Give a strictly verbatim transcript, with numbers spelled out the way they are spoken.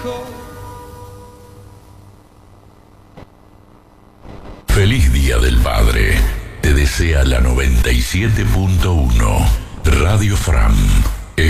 Feliz Día del Padre. Te desea la noventa y siete punto uno Radio Fram.